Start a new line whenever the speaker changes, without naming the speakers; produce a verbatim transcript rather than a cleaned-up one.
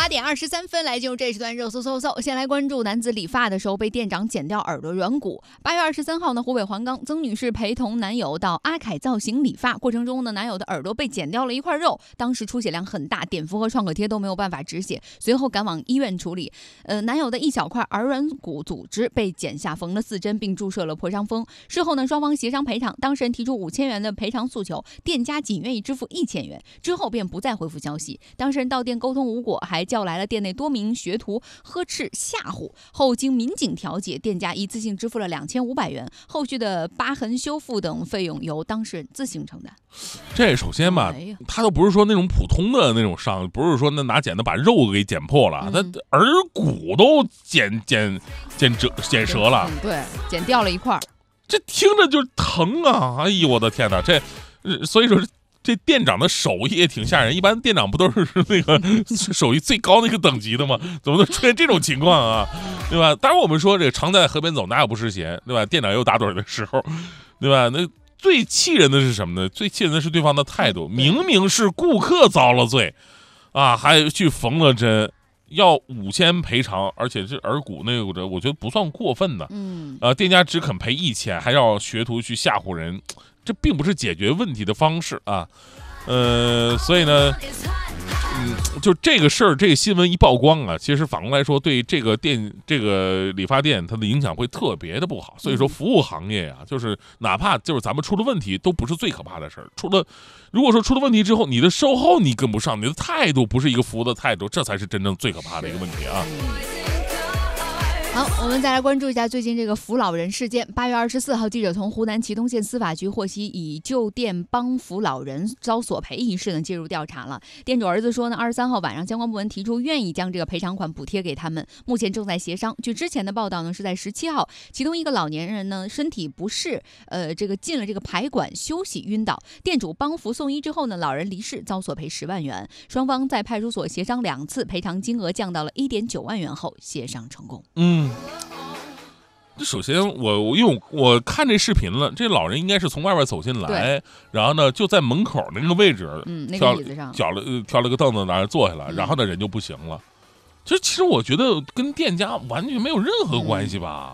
八点二十三分，来进入这时段热搜搜搜。先来关注男子理发的时候被店长剪掉耳朵软骨。八月二十三号呢，湖北黄冈曾女士陪同男友到阿凯造型理发过程中呢，男友的耳朵被剪掉了一块肉，当时出血量很大，碘伏和创可贴都没有办法止血，随后赶往医院处理。呃，男友的一小块耳软骨组织被剪下，缝了四针，并注射了破伤风。事后呢，双方协商赔偿，当事人提出五千元的赔偿诉求，店家仅愿意支付一千元，之后便不再回复消息。当事人到店沟通无果，还叫来了店内多名学徒呵斥吓唬，后经民警调解，店家一次性支付了两千五百元，后续的疤痕修复等费用由当事人自行承担。
这首先吧，
哎、
他都不是说那种普通的那种伤，不是说那拿剪子把肉给剪破了，他、嗯、耳骨都剪剪剪折剪折了、
嗯，对，剪掉了一块，
这听着就疼啊！哎呦我的天哪，这所以说。这店长的手艺也挺吓人，一般店长不都是那个手艺最高那个等级的吗？怎么能出现这种情况啊？对吧？当然我们说这个常在河边走，哪有不湿鞋，对吧？店长也有打盹的时候，对吧？那最气人的是什么呢？最气人的是对方的态度，明明是顾客遭了罪，啊，还去缝了针，要五千赔偿，而且这耳骨那个，我觉得不算过分的。嗯，啊，店家只肯赔一千，还要学徒去吓唬人。这并不是解决问题的方式啊，呃，所以呢，嗯，就这个事儿，这个新闻一曝光啊，其实反过来说，对这个店、这个理发店它的影响会特别的不好。所以说，服务行业呀、啊，就是哪怕就是咱们出了问题，都不是最可怕的事儿。出了，如果说出了问题之后，你的售后你跟不上，你的态度不是一个服务的态度，这才是真正最可怕的一个问题啊。
好，我们再来关注一下最近这个扶老人事件。八月二十四号，记者从湖南祁东县司法局获悉，以旧店帮扶老人遭索赔一事呢介入调查了。店主儿子说呢，二十三号晚上相关部门提出愿意将这个赔偿款补贴给他们，目前正在协商。据之前的报道呢，是在十七号，其中一个老年人呢身体不适，呃，这个进了这个排管休息晕倒，店主帮扶送医之后呢，老人离世，遭索赔十万元。双方在派出所协商两次，赔偿金额降到了一点九万元后，协商成功。
嗯。首先我我因为我我看这视频了，这老人应该是从外边走进来，然后呢就在门口那个位置，
嗯，那个椅子上
挑了挑了个凳子，在那坐下来，然后呢人就不行了。其实其实我觉得跟店家完全没有任何关系吧。